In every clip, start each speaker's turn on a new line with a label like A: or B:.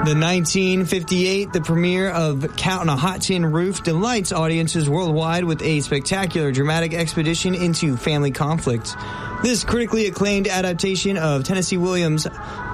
A: The 1958, the premiere of Cat on a Hot Tin Roof delights audiences worldwide with a spectacular dramatic expedition into family conflict. This critically acclaimed adaptation of Tennessee Williams'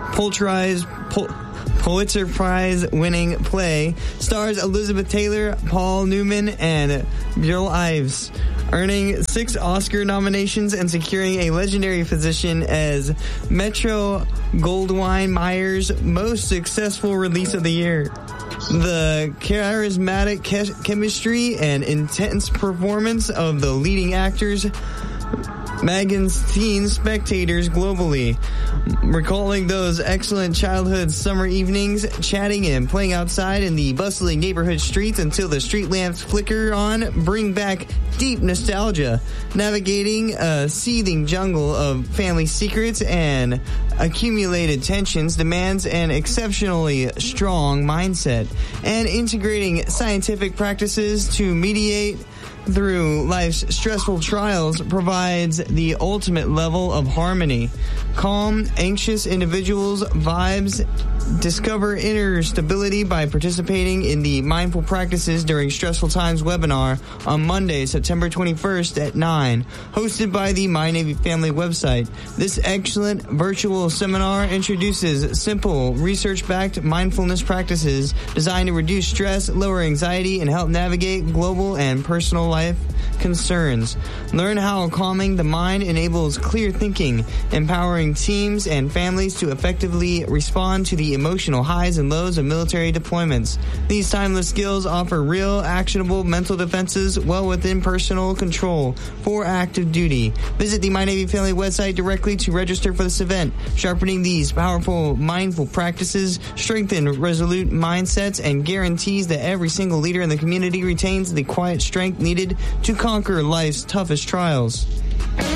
A: Pulitzer Prize-winning play stars Elizabeth Taylor, Paul Newman, and Bill Ives, earning 6 Oscar nominations and securing a legendary position as Metro-Goldwyn-Mayer's most successful release of the year. The charismatic chemistry and intense performance of the leading actors magazine spectators globally, recalling those excellent childhood summer evenings, chatting and playing outside in the bustling neighborhood streets until the street lamps flicker on, bring back deep nostalgia, navigating a seething jungle of family secrets and accumulated tensions demands an exceptionally strong mindset, and integrating scientific practices to mediate through life's stressful trials provides the ultimate level of harmony. Calm, anxious individuals' vibes discover inner stability by participating in the Mindful Practices During Stressful Times webinar on Monday, September 21st at 9, hosted by the My Navy Family website. This excellent virtual seminar introduces simple, research-backed mindfulness practices designed to reduce stress, lower anxiety, and help navigate global and personal life concerns. Learn how calming the mind enables clear thinking, empowering teams and families to effectively respond to the emotional highs and lows of military deployments. These timeless skills offer real, actionable mental defenses well within personal control for active duty. Visit the My Navy Family website directly to register for this event. Sharpening these powerful, mindful practices strengthen resolute mindsets and guarantees that every single leader in the community retains the quiet strength needed to conquer life's toughest trials.